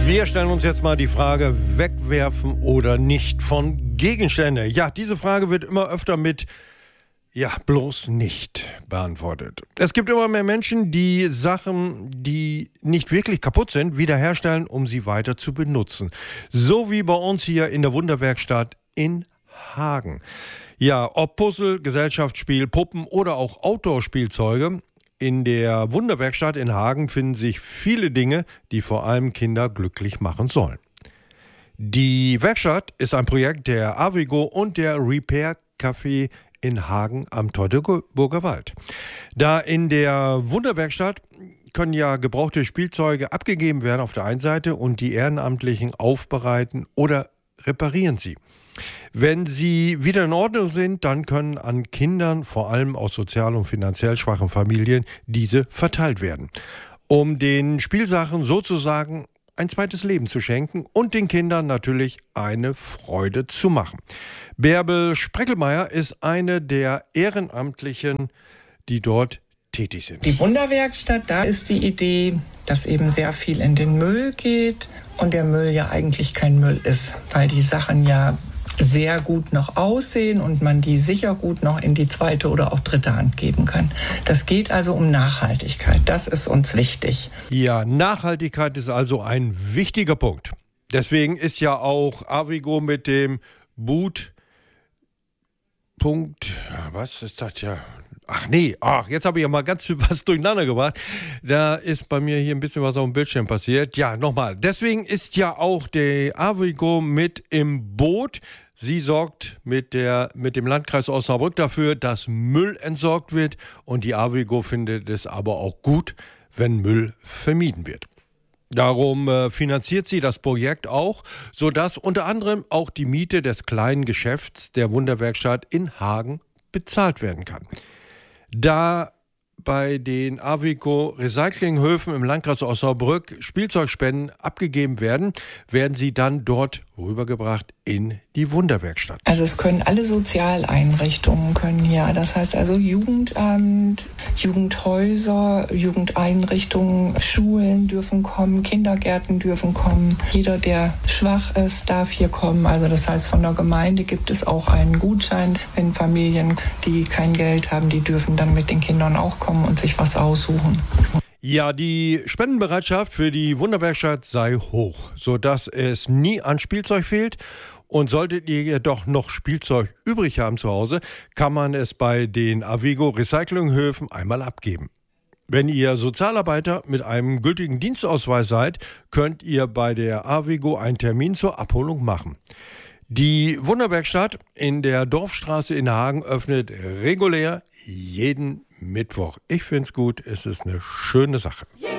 Wir stellen uns jetzt mal die Frage, wegwerfen oder nicht von Gegenständen. Ja, diese Frage wird immer öfter mit bloß nicht beantwortet. Es gibt immer mehr Menschen, die Sachen, die nicht wirklich kaputt sind, wiederherstellen, um sie weiter zu benutzen. So wie bei uns hier in der Wunderwerkstatt in Hagen. Ja, ob Puzzle, Gesellschaftsspiel, Puppen oder auch Outdoor-Spielzeuge. In der Wunderwerkstatt in Hagen finden sich viele Dinge, die vor allem Kinder glücklich machen sollen. Die Werkstatt ist ein Projekt der Avigo und der Repair Café in Hagen am Teutoburger Wald. Da in der Wunderwerkstatt können ja gebrauchte Spielzeuge abgegeben werden auf der einen Seite und die Ehrenamtlichen aufbereiten oder reparieren sie. Wenn sie wieder in Ordnung sind, dann können an Kindern, vor allem aus sozial und finanziell schwachen Familien, diese verteilt werden. Um den Spielsachen sozusagen ein zweites Leben zu schenken und den Kindern natürlich eine Freude zu machen. Bärbel Spreckelmeier ist eine der Ehrenamtlichen, die dort tätig sind. Die Wunderwerkstatt, da ist die Idee, dass eben sehr viel in den Müll geht und der Müll ja eigentlich kein Müll ist, weil die Sachen ja sehr gut noch aussehen und man die sicher gut noch in die zweite oder auch dritte Hand geben kann. Das geht also um Nachhaltigkeit. Das ist uns wichtig. Ja, Nachhaltigkeit ist also ein wichtiger Punkt. Deswegen ist ja auch Avigo mit dem Boot. Was ist das ja? Jetzt habe ich ja mal ganz was durcheinander gebracht. Da ist bei mir hier ein bisschen was auf dem Bildschirm passiert. Ja, nochmal. Deswegen ist ja auch der Avigo mit im Boot. Sie sorgt mit dem Landkreis Osnabrück dafür, dass Müll entsorgt wird. Und die Avigo findet es aber auch gut, wenn Müll vermieden wird. Darum finanziert sie das Projekt auch, sodass unter anderem auch die Miete des kleinen Geschäfts der Wunderwerkstatt in Hagen bezahlt werden kann. Da bei den Avigo Recyclinghöfen im Landkreis Osnabrück Spielzeugspenden abgegeben werden, werden sie dann dort rübergebracht in die Wunderwerkstatt. Also es können alle Sozialeinrichtungen das heißt also Jugendamt, Jugendhäuser, Jugendeinrichtungen, Schulen dürfen kommen, Kindergärten dürfen kommen. Jeder, der schwach ist, darf hier kommen. Also das heißt, von der Gemeinde gibt es auch einen Gutschein, wenn Familien, die kein Geld haben, die dürfen dann mit den Kindern auch kommen und sich was aussuchen. Ja, die Spendenbereitschaft für die Wunderwerkstatt sei hoch, sodass es nie an Spielzeug fehlt. Und solltet ihr jedoch noch Spielzeug übrig haben zu Hause, kann man es bei den Avigo Recyclinghöfen einmal abgeben. Wenn ihr Sozialarbeiter mit einem gültigen Dienstausweis seid, könnt ihr bei der Avigo einen Termin zur Abholung machen. Die Wunderwerkstatt in der Dorfstraße in Hagen öffnet regulär jeden Mittwoch. Ich finde es gut, es ist eine schöne Sache.